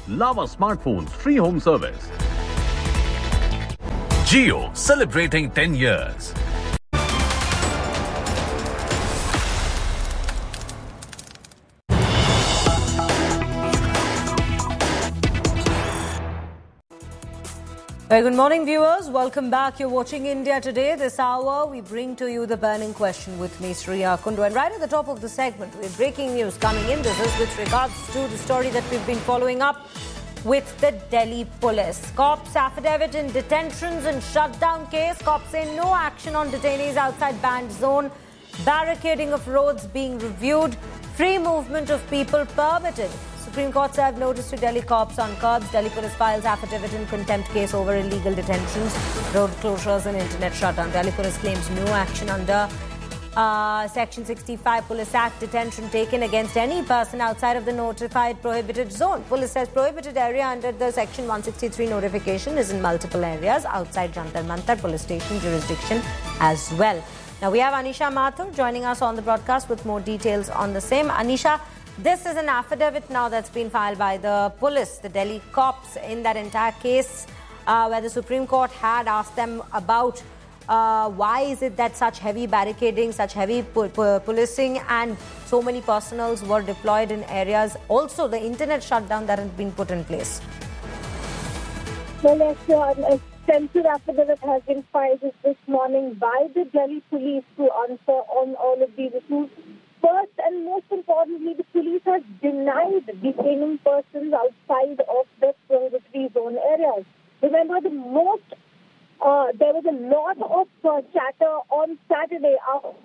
Lava Smartphones free home service. Jio celebrating 10 years. Very good morning, viewers. Welcome back. You're watching India Today. This hour, we bring to you the burning question with me, Sriya Kundu. And right at the top of the segment, we have breaking news coming in. This is with regards to the story that we've been following up with the Delhi police. Cops affidavit in detentions and shutdown case. Cops say no action on detainees outside banned zone. Barricading of roads being reviewed. Free movement of people permitted. Supreme Court served notice to Delhi cops on curbs. Delhi police files affidavit in contempt case over illegal detentions, road closures and internet shutdown. Delhi police claims no action under Section 65 Police Act detention taken against any person outside of the notified prohibited zone. Police says prohibited area under the Section 163 notification is in multiple areas outside Jantar Mantar police station jurisdiction as well. Now we have Anisha Mathur joining us on the broadcast with more details on the same. Anisha, this is an affidavit now that's been filed by the police, the Delhi cops, in that entire case where the Supreme Court had asked them about why is it that such heavy barricading, such heavy policing and so many personals were deployed in areas. Also, the internet shutdown that had been put in place. Well, an extensive affidavit has been filed this morning by the Delhi police to answer on all of these issues. First and most importantly, the police has denied detaining persons outside of the prohibitory zone areas. Remember, there was a lot of chatter on Saturday.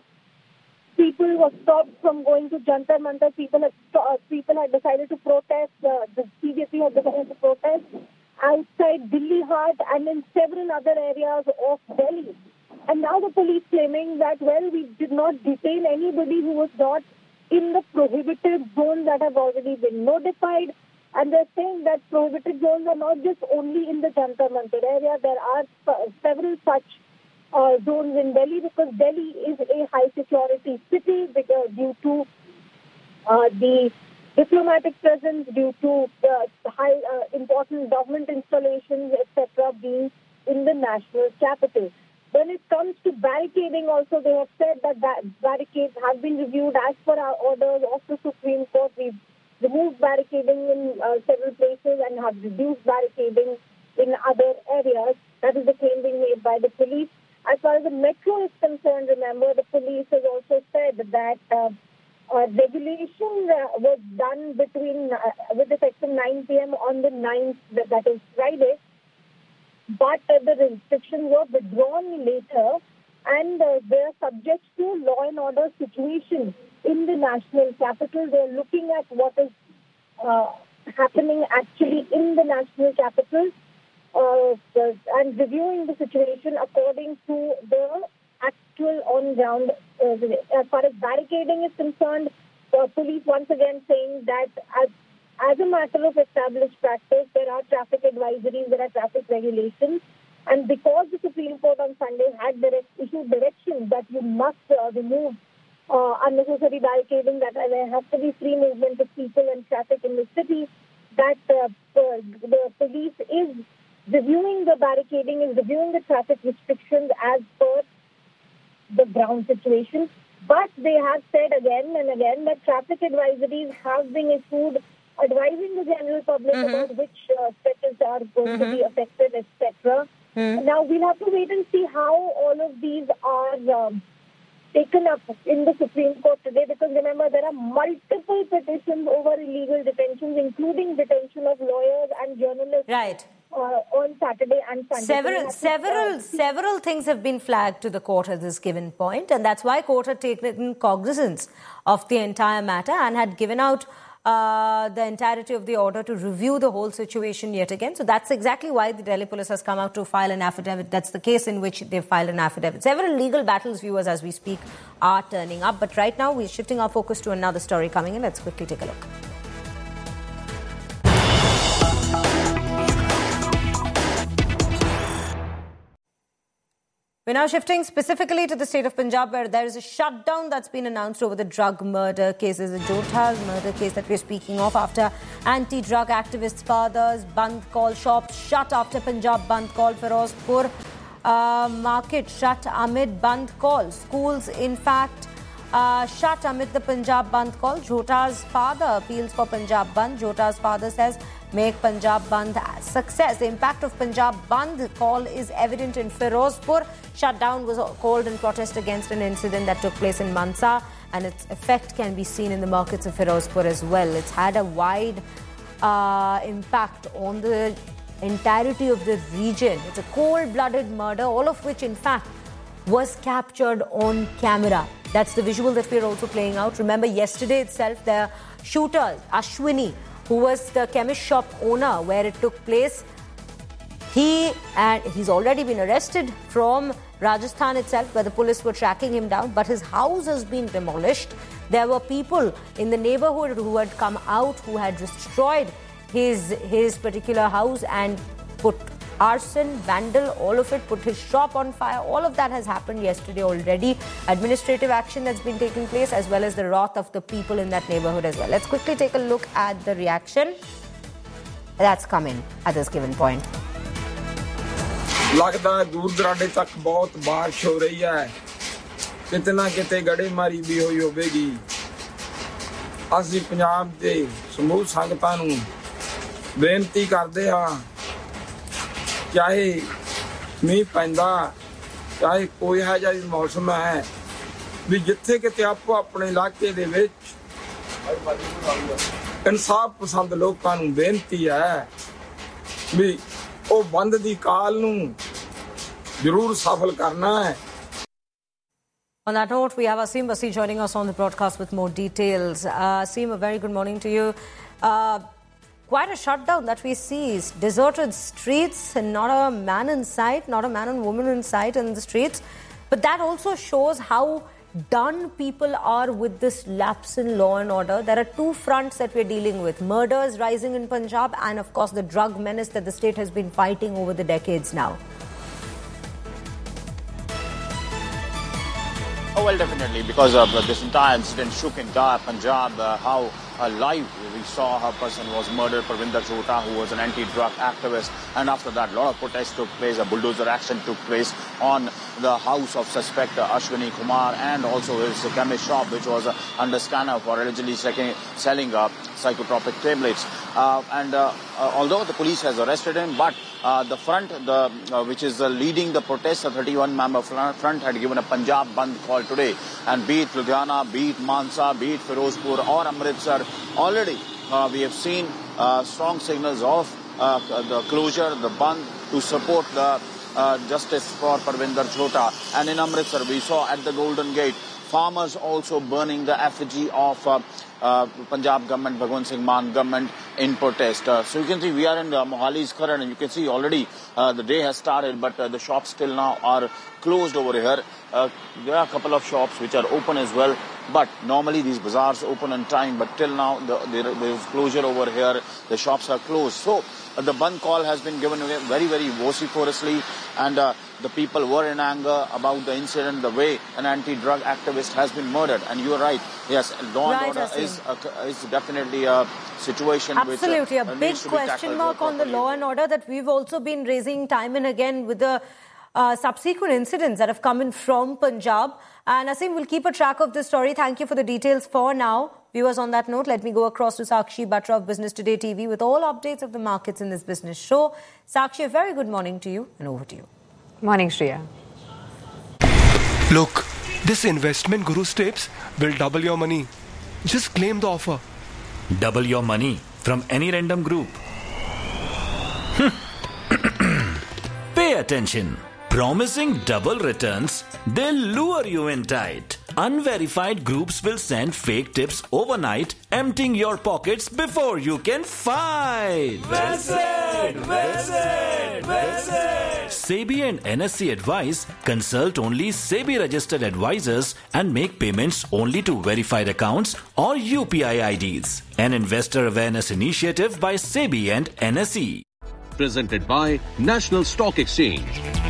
People were stopped from going to Jantar Mantar. People had decided to protest. The CJP had decided to protest outside Delhi Heart and in several other areas of Delhi. And now the police claiming that, well, we did not detain anybody who was not in the prohibited zones that have already been notified. And they're saying that prohibited zones are not just only in the Jantar Mantar area. There are several such zones in Delhi because Delhi is a high-security city due to the diplomatic presence, due to high important government installations, etc., being in the national capital. When it comes to barricading also, they have said that barricades have been reviewed as per our orders of the Supreme Court. We've removed barricading in several places and have reduced barricading in other areas. That is the claim being made by the police. As far as the metro is concerned, remember, the police has also said that regulation was done with effect from 9 p.m. on the 9th, that is Friday. But the restrictions were withdrawn later and they are subject to law and order situation in the national capital. They are looking at what is happening actually in the national capital and reviewing the situation according to the actual on-ground. As far as barricading is concerned, police once again saying that as a matter of established practice, there are traffic advisories, there are traffic regulations, and because the Supreme Court on Sunday had issued directions that you must remove unnecessary barricading, that there has to be free movement of people and traffic in the city, that the police is reviewing the barricading, is reviewing the traffic restrictions as per the ground situation. But they have said again and again that traffic advisories have been issued advising the general public about which stretches are going to be affected, etc. Now, we'll have to wait and see how all of these are taken up in the Supreme Court today, because remember, there are multiple petitions over illegal detentions, including detention of lawyers and journalists. Right. On Saturday and Sunday. Several things have been flagged to the court at this given point, and that's why court had taken cognizance of the entire matter and had given out the entirety of the order to review the whole situation yet again. So that's exactly why the Delhi police has come out to file an affidavit. That's the case in which they've filed an affidavit. Several legal battles, viewers, as we speak, are turning up. But right now, we're shifting our focus to another story coming in. Let's quickly take a look. We're now shifting specifically to the state of Punjab, where there is a shutdown that's been announced over the drug murder cases. The Jodha's murder case that we're speaking of, after anti-drug activists' fathers, Band call, shops shut after Punjab Band call, Firozpur market shut amid Band call, schools in fact shut amid the Punjab Band call. Jodha's father appeals for Punjab Band. Jodha's father says, make Punjab Band a success. The impact of Punjab Band call is evident in Firozpur. Shutdown was called in protest against an incident that took place in Mansa, and its effect can be seen in the markets of Firozpur as well. It's had a wide impact on the entirety of the region. It's a cold-blooded murder, all of which in fact was captured on camera. That's the visual that we're also playing out. Remember, yesterday itself, the shooter, Ashwini, who was the chemist shop owner where it took place, he's already been arrested from Rajasthan itself, where the police were tracking him down, but his house has been demolished. There were people in the neighborhood who had come out, who had destroyed his particular house and put arson, vandal, all of it, put his shop on fire. All of that has happened yesterday already. Administrative action that's been taking place, as well as the wrath of the people in that neighborhood as well. Let's quickly take a look at the reaction that's come in at this given point. लगता है दूर दराडे तक बहुत बारिश हो रही है, किते ना किते गड़ेमारी भी होई होवेगी। ਅਸੀਂ ਪੰਜਾਬ ਦੇ ਸਮੂਹ ਸੰਗਤਾਂ ਨੂੰ ਬੇਨਤੀ ਕਰਦੇ ਹਾਂ, ਚਾਹੇ ਮੀਂਹ ਪੈਂਦਾ, ਚਾਹੇ ਕੋਈ ਹੈ ਜਿਹਾ ਮੌਸਮ ਹੈ, ਵੀ ਜਿੱਥੇ ਕਿਤੇ ਆਪੋ ਆਪਣੇ ਇਲਾਕੇ ਦੇ ਵਿੱਚ ਇਨਸਾਫ ਪਸੰਦ ਲੋਕਾਂ ਨੂੰ ਬੇਨਤੀ ਹੈ ਵੀ ਉਹ ਬੰਦ ਦੀ ਕਾਲ ਨੂੰ ਜ਼ਰੂਰ ਸਫਲ ਕਰਨਾ ਹੈ। On that note, we have Asim Basi joining us on the broadcast with more details. Asim, a very good morning to you. Quite a shutdown that we see. Deserted streets and not a man in sight, not a man and woman in sight in the streets. But that also shows how done people are with this lapse in law and order. There are two fronts that we're dealing with. Murders rising in Punjab and, of course, the drug menace that the state has been fighting over the decades now. Oh, well, definitely, because this entire incident shook entire Punjab. How live we saw a person was murdered, Parvinder Jodha, who was an anti-drug activist. And after that, a lot of protests took place. A bulldozer action took place on the house of suspect Ashwini Kumar, and also his chemist shop, which was under scanner for allegedly selling psychotropic tablets. Although the police has arrested him, but the front, which is leading the protest, the 31-member front, had given a Punjab Band call today. And be it Ludhiana, be it Mansa, be it Firozpur or Amritsar, already we have seen strong signals of the closure, the Band, to support the justice for Parvinder Jodha. And in Amritsar, we saw at the Golden Gate, farmers also burning the effigy of Punjab government, Bhagwant Singh Mann government, in protest. So you can see we are in Mohali's Karan, and you can see already the day has started, but the shops still now are closed over here. There are a couple of shops which are open as well, but normally these bazaars open on time, but till now there is closure over here. The shops are closed. So the Band call has been given very, very vociferously, and the people were in anger about the incident, the way an anti-drug activist has been murdered. And you are right, yes, law and order is definitely a situation absolutely which a big question mark on the law and order that we've also been raising time and again with the subsequent incidents that have come in from Punjab. And Asim, we'll keep a track of this story. Thank you for the details for now. Viewers, on that note, let me go across to Sakshi Batra of Business Today TV with all updates of the markets in this business show. Sakshi, a very good morning to you, and over to you. Morning, Shreya. Look, this investment Guru's tips will double your money. Just claim the offer. Double your money from any random group. Pay attention. Promising double returns, they'll lure you in tight. Unverified groups will send fake tips overnight, emptying your pockets before you can fight. Well said, well said, well said. SEBI and NSE advise, consult only SEBI-registered advisors and make payments only to verified accounts or UPI IDs. An investor awareness initiative by SEBI and NSE. Presented by National Stock Exchange.